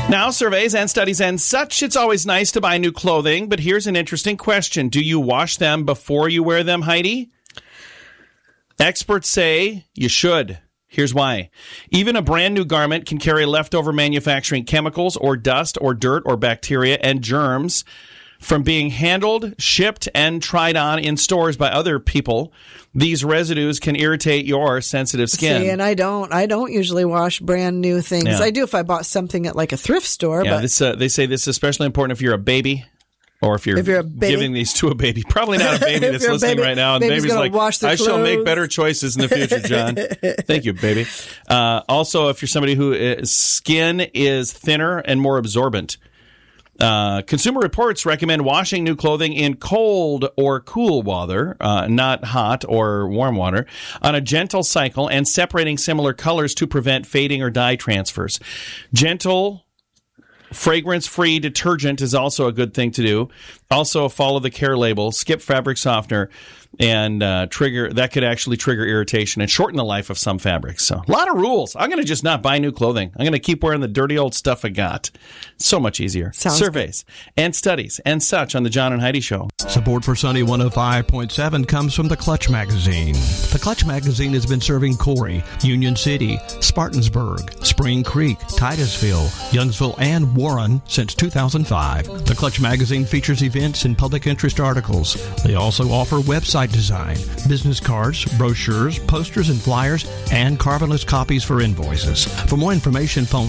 Now, surveys and studies and such, it's always nice to buy new clothing, but here's an interesting question. Do you wash them before you wear them, Heidi? Experts say you should. Here's why. Even a brand new garment can carry leftover manufacturing chemicals or dust or dirt or bacteria and germs from being handled, shipped, and tried on in stores by other people. These residues can irritate your sensitive skin. See, and I don't usually wash brand new things. Yeah. I do if I bought something at like a thrift store. Yeah, but they say this is especially important if you're a baby. Or if you're giving these to a baby. Probably not a baby that's listening right now. And baby's like, I shall make better choices in the future, John. Thank you, baby. Also, if you're somebody whose skin is thinner and more absorbent. Consumer Reports recommend washing new clothing in cold or cool water, not hot or warm water, on a gentle cycle and separating similar colors to prevent fading or dye transfers. Gentle, fragrance-free detergent is also a good thing to do. Also, follow the care label, skip fabric softener, and that could actually trigger irritation and shorten the life of some fabrics. So, a lot of rules. I'm going to just not buy new clothing. I'm going to keep wearing the dirty old stuff I got. So much easier. Surveys and studies and such on the John and Heidi Show. Support for Sunny 105.7 comes from the Clutch Magazine. The Clutch Magazine has been serving Corey, Union City, Spartansburg, Spring Creek, Titusville, Youngsville, and Warren since 2005. The Clutch Magazine features events and public interest articles. They also offer website design, business cards, brochures, posters and flyers, and carbonless copies for invoices. For more information, phone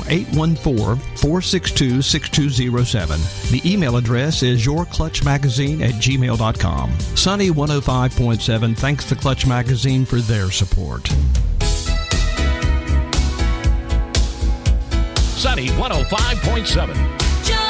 814-462-6207. The email address is yourclutchmagazine@gmail.com. Sunny 105.7 thanks the Clutch Magazine for their support. Sunny 105.7.